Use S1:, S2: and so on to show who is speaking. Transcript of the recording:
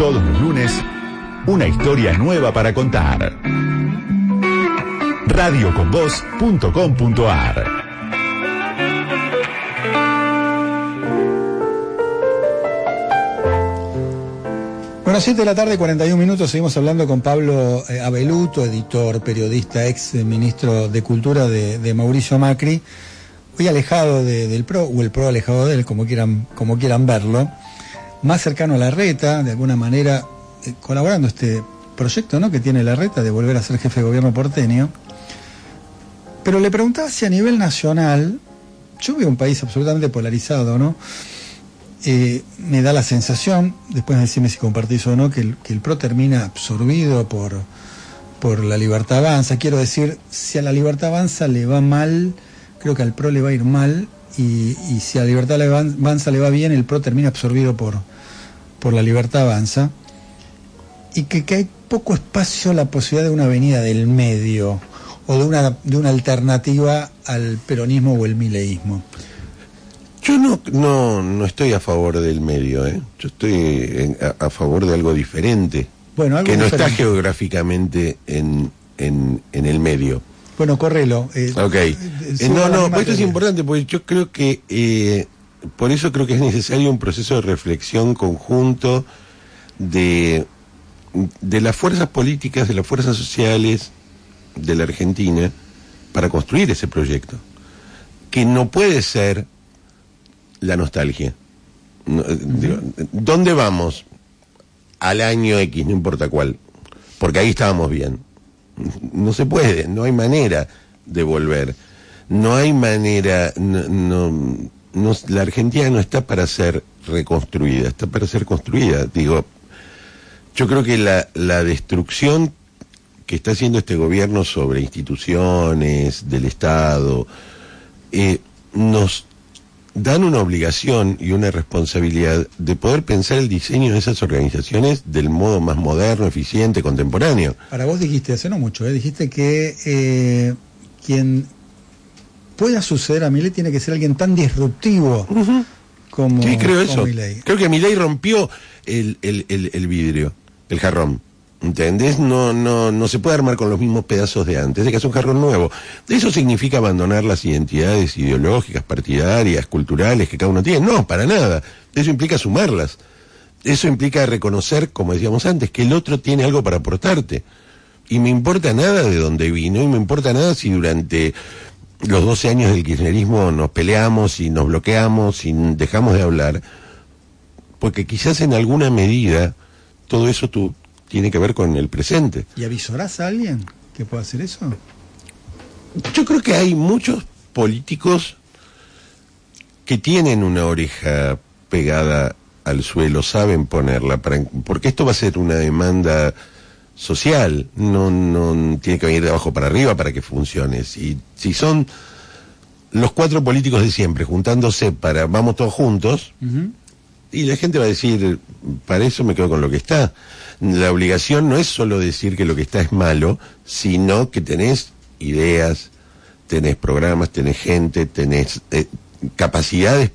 S1: Todos los lunes, una historia nueva para contar. radioconvoz.com.ar.
S2: Bueno, 7 de la tarde, 41 minutos, seguimos hablando con Pablo Abeluto, editor, periodista, ex ministro de Cultura de Mauricio Macri, hoy alejado del PRO, o el PRO alejado de él, como quieran verlo, más cercano a Larreta, de alguna manera, colaborando este proyecto, ¿no?, que tiene Larreta de volver a ser jefe de gobierno porteño. Pero le preguntaba si a nivel nacional, yo veo un país absolutamente polarizado, ¿no? Me da la sensación, después de decirme si compartís o no, que el PRO termina absorbido por la Libertad Avanza. Quiero decir, si a la Libertad Avanza le va mal, creo que al PRO le va a ir mal, y si a la Libertad Avanza le va bien, el PRO termina absorbido por la Libertad Avanza, y que hay poco espacio a la posibilidad de una avenida del medio, o de una alternativa al peronismo o el mileísmo.
S3: Yo no estoy a favor del medio, ¿eh? Yo estoy a favor de algo diferente,
S2: bueno, algo
S3: que
S2: diferente.
S3: No está geográficamente en el medio.
S2: Bueno, correlo.
S3: Okay. Pues esto es importante, porque yo creo que, por eso creo que es necesario un proceso de reflexión conjunto de las fuerzas políticas, de las fuerzas sociales de la Argentina, para construir ese proyecto, que no puede ser la nostalgia. ¿Dónde vamos? Al año X, no importa cuál, porque ahí estábamos bien. No se puede, no hay manera de volver, no hay manera, la Argentina no está para ser reconstruida, está para ser construida. Digo, yo creo que la destrucción que está haciendo este gobierno sobre instituciones del Estado nos dan una obligación y una responsabilidad de poder pensar el diseño de esas organizaciones del modo más moderno, eficiente, contemporáneo.
S2: Para vos dijiste, hace no mucho, dijiste que quien pueda suceder a Milei tiene que ser alguien tan disruptivo como
S3: sí, creo eso.
S2: Milei.
S3: Creo que Milei rompió el vidrio, el jarrón. ¿Entendés? No se puede armar con los mismos pedazos de antes, hay que hacer un jarrón nuevo. Eso significa abandonar las identidades ideológicas, partidarias, culturales que cada uno tiene. No, para nada. Eso implica sumarlas. Eso implica reconocer, como decíamos antes, que el otro tiene algo para aportarte. Y me importa nada de dónde vino, y me importa nada si durante los 12 años del kirchnerismo nos peleamos y nos bloqueamos y dejamos de hablar, porque quizás en alguna medida todo eso tiene que ver con el presente.
S2: ¿Y avisarás a alguien que pueda hacer eso?
S3: Yo creo que hay muchos políticos que tienen una oreja pegada al suelo, saben ponerla, porque esto va a ser una demanda social, no tiene que venir de abajo para arriba para que funcione. Si son los 4 políticos de siempre juntándose para vamos todos juntos, y la gente va a decir, para eso me quedo con lo que está. La obligación no es solo decir que lo que está es malo, sino que tenés ideas, tenés programas, tenés gente, tenés capacidades